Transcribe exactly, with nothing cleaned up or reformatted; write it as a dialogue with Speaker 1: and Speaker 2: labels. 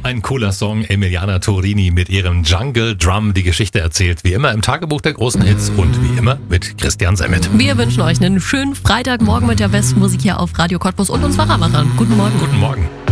Speaker 1: Ein cooler Song. Emiliana Torini mit ihrem Jungle Drum die Geschichte erzählt. Wie immer im Tagebuch der großen Hits und wie immer mit Christian Semmet.
Speaker 2: Wir wünschen euch einen schönen Freitagmorgen mit der besten Musik hier auf Radio Cottbus und uns Fahrradmachern. Guten Morgen.
Speaker 1: Guten Morgen.